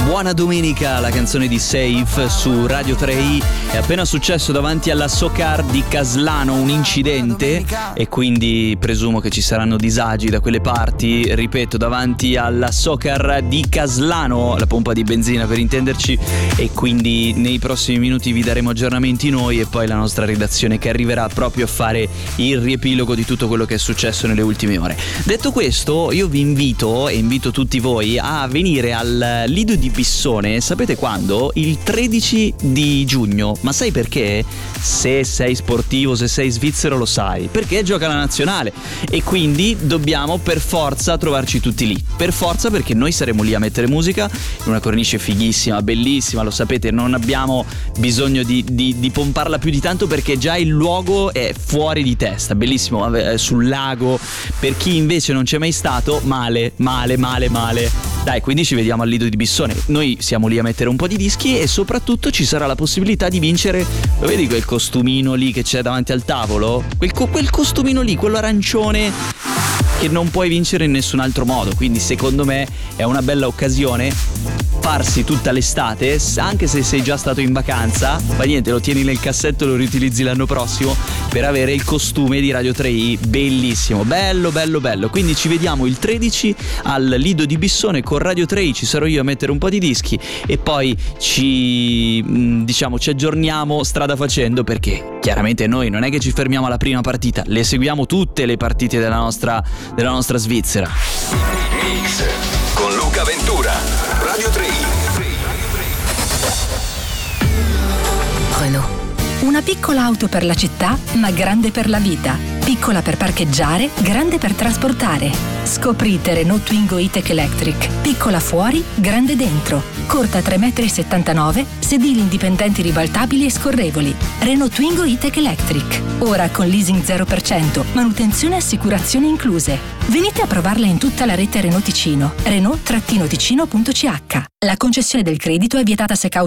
Buona domenica, la canzone di Safe su Radio 3i. È appena successo davanti alla Socar di Caslano un incidente e quindi presumo che ci saranno disagi da quelle parti. Ripeto, davanti alla Socar di Caslano, la pompa di benzina per intenderci, e quindi nei prossimi minuti vi daremo aggiornamenti noi e poi la nostra redazione che arriverà proprio a fare il riepilogo di tutto quello che è successo nelle ultime ore. Detto questo, io vi invito e invito tutti voi a venire al Lido di Bissone. Sapete quando? Il 13 di giugno. Ma sai perché? Se sei sportivo, se sei svizzero lo sai, perché gioca la nazionale e quindi dobbiamo per forza trovarci tutti lì. Per forza, perché noi saremo lì a mettere musica in una cornice fighissima, bellissima, lo sapete, non abbiamo bisogno di pomparla più di tanto perché già il luogo è fuori di testa, bellissimo, sul lago. Per chi invece non c'è mai stato, male. Dai, quindi ci vediamo al Lido di Bissone. Noi siamo lì a mettere un po' di dischi e soprattutto ci sarà la possibilità di vincere. Lo vedi quel costumino lì che c'è davanti al tavolo? Quel costumino lì, quello arancione che non puoi vincere in nessun altro modo. Quindi secondo me è una bella occasione farsi tutta l'estate, anche se sei già stato in vacanza, ma niente, lo tieni nel cassetto e lo riutilizzi l'anno prossimo per avere il costume di Radio 3i, bellissimo, bello. Quindi ci vediamo il 13 al Lido di Bissone con Radio 3i, ci sarò io a mettere un po' di dischi e poi ci aggiorniamo strada facendo, perché chiaramente noi non è che ci fermiamo alla prima partita, le seguiamo tutte le partite della nostra Svizzera. Mix con Luca Ventura, Radio 3i. Renault. Una piccola auto per la città, ma grande per la vita. Piccola per parcheggiare, grande per trasportare. Scoprite Renault Twingo E-Tech Electric. Piccola fuori, grande dentro. Corta 3,79 m, sedili indipendenti ribaltabili e scorrevoli. Renault Twingo E-Tech Electric. Ora con leasing 0%, manutenzione e assicurazioni incluse. Venite a provarla in tutta la rete Renault Ticino. Renault-ticino.ch. La concessione del credito è vietata se causa